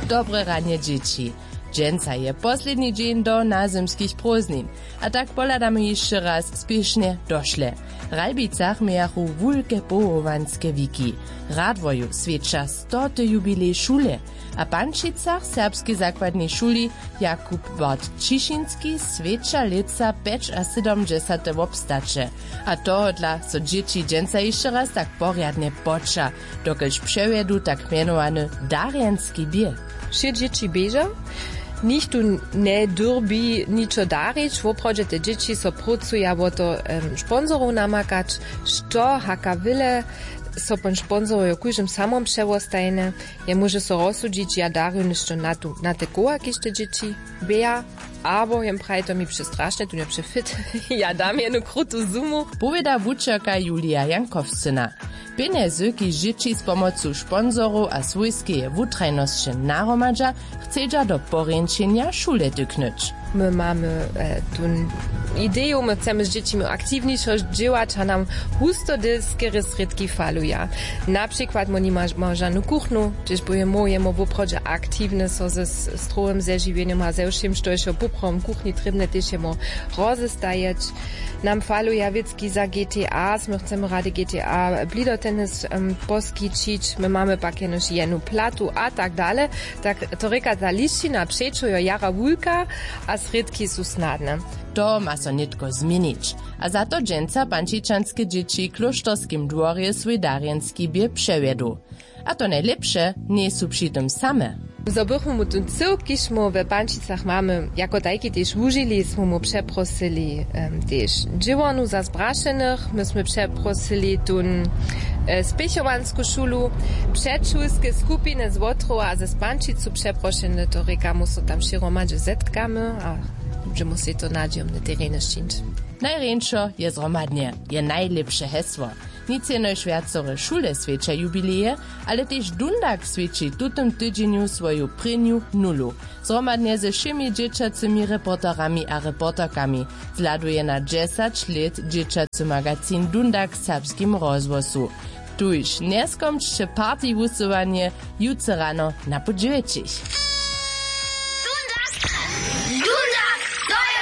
Dobre ranie dzieci. Dżęca je posledni dzień do nazymskich prózdnin, a tak poladamy jeszcze raz spiesznie doszle. W Ralbicach miachu wulke połowanskie wiki. Radwoju świecza 100. jubilej szule, a w Pančicach serbskiej zakładnej szuli Jakub Bart-Ciszynski świecza leca 5 a 70 w obstacze. A tohodla so dzieci dżęca jeszcze raz tak porядnie poča, dokelž przewiedu tak mianowany Darjanski bier. Wsie dzieci bieża? Nikt tu nie durbi niczo darić, woprawdzie te dzieci so pracuja o to sponsorów namakać, što haka wyle so pan sponsorują kujżym samom przewostajne, je może so rozsudzić, ja daruję jeszcze na te koła, kiszte dzieci beja, abo jem praj to mi przestraszne, tu nie przefit, ja dam jedną krutą sumu. Powieda wučerka Julia Jankowczyna. Pieniędzy, ki dzieci z pomocą sponsorów a swojskie wutrajności naromadza, chcedza do poręczenia szule tyknąć. My mamy tu ideę, my chcemy z dziećmi aktywniejszo działać, a nam hustodyskie sredki faluja. Na przykład my nie mamy żadną kuchnię, gdyż bojemy woprawdzie aktywne so ze strojem zeżywieniem, a ze wszystkim, co jeszcze poprom kuchni trybne też jemu rozestajeć. Nam faluja wiecki za GTA, my chcemy rady GTA blidotennis poskičić, my mamy pak jedną platu a tak dalej. Tak to reka za liščina przeczujo jara wulka, a sredki su snadne. To ma so nitko zmienić. A za to dżęca pančičanske dzieci kloštorskim dworje swój darjanski bier przewiedu. A to najlepsze nie są przy tym same. Zobychu mu tu cyrkiśmy w Pančicach mamy, jako tajki też użyli, smo mu przeprosili też dziewonu za zbraszenych, myśmy przeprosili tu spiechowanską szulu, przedszulskie skupiny z Łotrowa, a ze Pančicu przeproszene, to rekamu so tam širomadže zetkamy, a że musi to nadziom na terenie szczyć. Najręczo je zromadnie, je najlepsze hesło. Nic je najświatcore szule świecza jubileje, ale też Dundak świeci tutym tydzieniu swoją prynju nulu. Zromadnie ze wszymi dzieciacymi reporterami a reporterkami zladuje na 10 lat dzieciacy magazyn Dundak w serbskim rozwoju. Tuż nie skomczcie party głosowanie jutro rano na po 9.